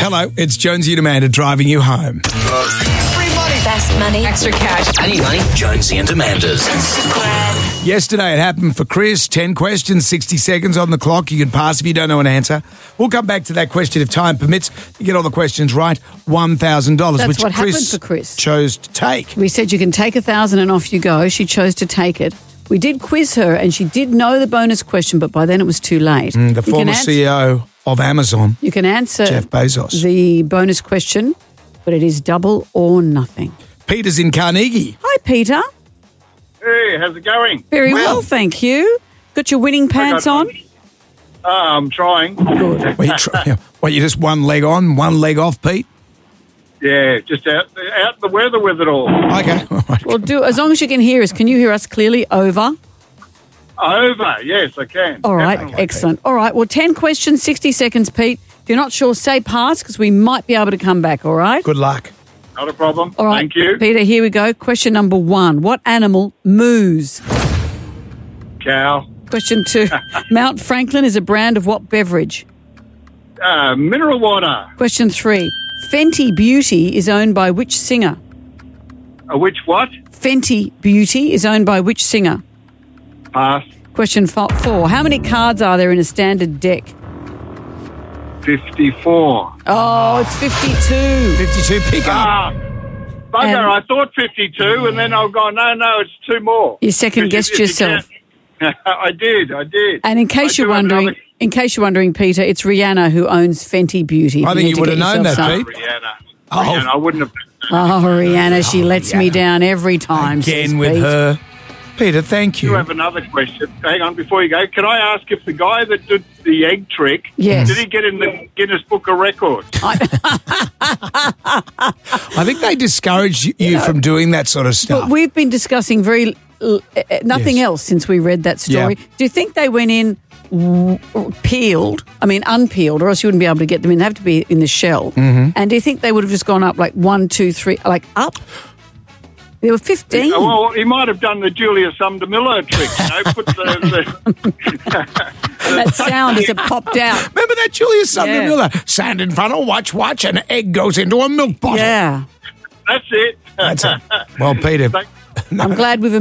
Hello, it's Jonesy and Amanda driving you home. Free money. Best money. Extra cash. I need money. Jonesy and Amanda's. Yesterday it happened for Chris. 10 questions, 60 seconds on the clock. You can pass if you don't know an answer. We'll come back to that question if time permits. You get all the questions right, $1,000, That's which what happened for Chris. chose to take. We said you can take 1,000 and off you go. She chose to take it. We did quiz her and she did know the bonus question, but by then it was too late. The former CEO of Amazon, You can answer Jeff Bezos. the bonus question, but it is double or nothing. Peter's in Carnegie. Hi, Peter. Hey, how's it going? Very Well. well, thank you. Got your winning pants on? I'm trying. Good. What, you just one leg on, one leg off, Pete? Yeah, just out the weather with it all. Okay. All right. Well, as long as you can hear us. Can you hear us clearly? Over. Over, yes, I can. All right, Definitely. excellent. All right, well, 10 questions, 60 seconds, Pete. If you're not sure, say pass because we might be able to come back, all right? Good luck. Not a problem. All right, Thank you. Peter, here we go. Question number 1. What animal moos? Cow. Question 2. Mount Franklin is a brand of what beverage? Mineral water. Question 3. Fenty Beauty is owned by which singer? Which what? Fenty Beauty is owned by which singer? Pass. Question 4. How many cards are there in a standard deck? 54. Oh, it's 52. 52 pickup. Bugger, I thought 52, and then I've gone, no, it's two more. You second-guessed yourself. I did. And in case you're wondering, Peter, it's Rihanna who owns Fenty Beauty. I think you would have known that, Pete. Rihanna. Oh. Rihanna, I wouldn't have. Oh, Rihanna, she lets me down every time. says Again with Pete. her. Peter, thank You you. have another question. Hang on, before you go, can I ask if the guy that did the egg trick, Yes. did he get in the Guinness Book of Records? I think they discourage you from doing that sort of stuff. But we've been discussing nothing Yes. else since we read that story. Yeah. Do you think they went in unpeeled, or else you wouldn't be able to get them in? They have to be in the shell. Mm-hmm. And do you think they would have just gone up like 1, 2, 3, like up? There were 15. Well, he might have done the Julia Sumder-Miller trick, put That sound as it popped out. Remember that Julia Sumner-Miller? Stand in front of watch, an egg goes into a milk bottle. Yeah. That's it. That's it. Well, Peter, I'm glad we've